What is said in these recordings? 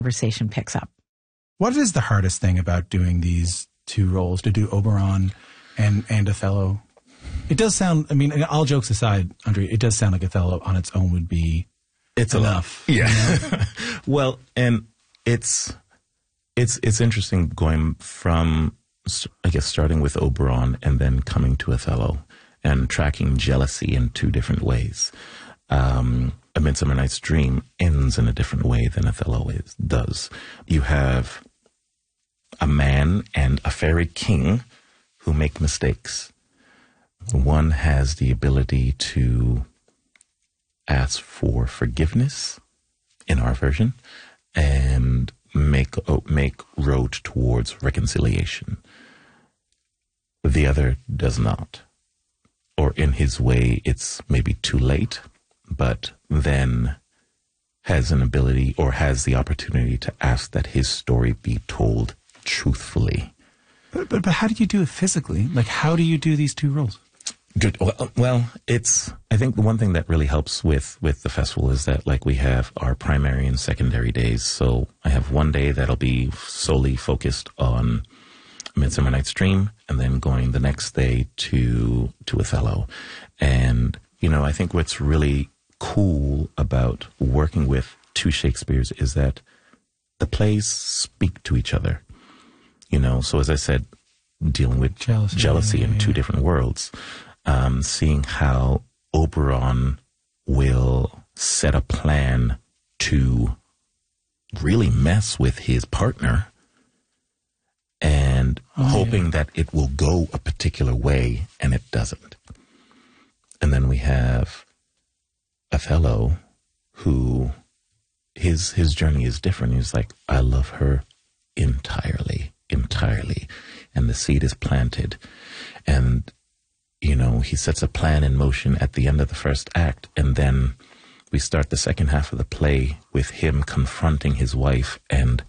conversation picks up. What is the hardest thing about doing these two roles, to do Oberon and Othello? It does sound, I mean, all jokes aside, Andre, it does sound like Othello on its own would be enough. Yeah. You know? Well, and it's interesting going from, I guess, starting with Oberon and then coming to Othello and tracking jealousy in two different ways. A Midsummer Night's Dream ends in a different way than Othello does. You have a man and a fairy king who make mistakes. One has the ability to ask for forgiveness, in our version, and make road towards reconciliation. The other does not. Or in his way, it's maybe too late, but then has an ability or has the opportunity to ask that his story be told truthfully. But how do you do it physically? Like, how do you do these two roles? Good. Well, I think the one thing that really helps with the festival is that, like, we have our primary and secondary days. So I have one day that'll be solely focused on Midsummer Night's Dream, and then going the next day to Othello. And, you know, I think what's really cool about working with two Shakespeares is that the plays speak to each other. You know, so as I said, dealing with jealousy in two different worlds, seeing how Oberon will set a plan to really mess with his partner and hoping that it will go a particular way, and it doesn't. And then we have Othello, who his journey is different. He's like, I love her entirely. And the seed is planted. And, you know, he sets a plan in motion at the end of the first act. And then we start the second half of the play with him confronting his wife. And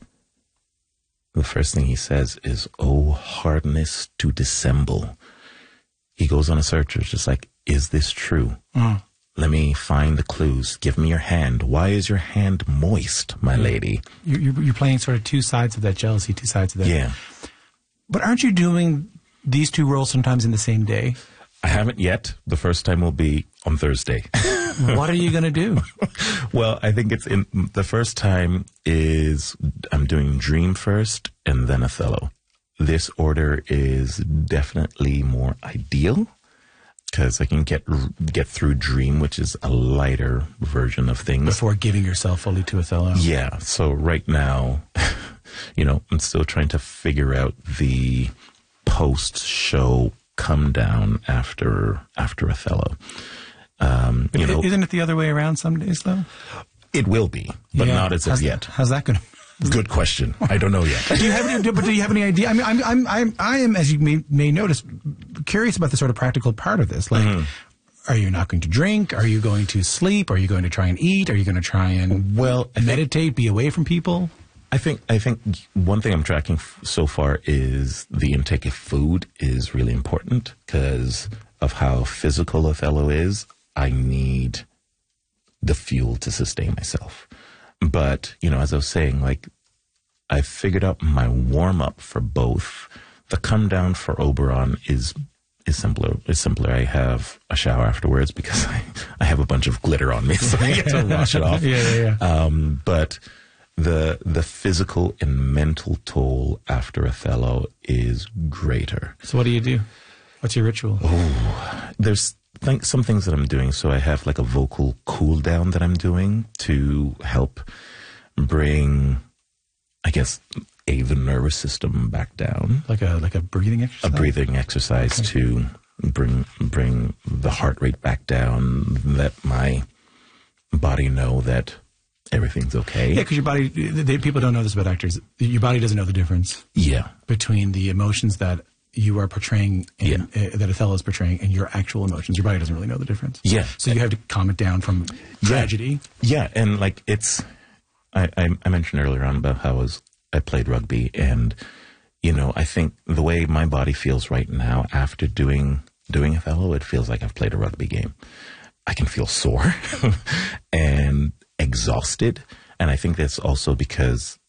the first thing he says is, oh, hardness to dissemble. He goes on a search. It's just like, is this true? Let me find the clues. Give me your hand. Why is your hand moist, my lady? You're playing sort of two sides of that jealousy, two sides of that. Yeah. But aren't you doing these two roles sometimes in the same day? I haven't yet. The first time will be on Thursday. What are you going to do? Well, I think the first time is I'm doing Dream first and then Othello. This order is definitely more ideal, because I can get through Dream, which is a lighter version of things. Before giving yourself fully to Othello. Yeah. So right now, you know, I'm still trying to figure out the post-show come down after Othello. Isn't it the other way around some days, though? It will be, but not as of yet. How's that going to... Good question. I don't know yet. Do you have any idea? I mean, I am, as you may notice, curious about the sort of practical part of this. Like, are you not going to drink? Are you going to sleep? Are you going to try and eat? Are you going to try and meditate, be away from people? I think one thing I'm tracking so far is the intake of food is really important, because of how physical Othello is. I need the fuel to sustain myself. But, you know, as I was saying, like, I figured out my warm-up for both. The come-down for Oberon is simpler. It's simpler. I have a shower afterwards because I have a bunch of glitter on me, so I get to wash it off. Yeah. But the physical and mental toll after Othello is greater. So what do you do? What's your ritual? Oh, there's some things that I'm doing. So I have like a vocal cool down that I'm doing to help bring, I guess, the nervous system back down. Like a breathing exercise? A breathing exercise to bring the heart rate back down, let my body know that everything's okay. Yeah, because your body, people don't know this about actors, your body doesn't know the difference between the emotions that you are portraying, that Othello is portraying, and your actual emotions. Your body doesn't really know the difference. Yeah. So you have to calm it down from tragedy. Yeah, and like I mentioned earlier on about how I played rugby, and, you know, I think the way my body feels right now after doing Othello, it feels like I've played a rugby game. I can feel sore and exhausted, and I think that's also because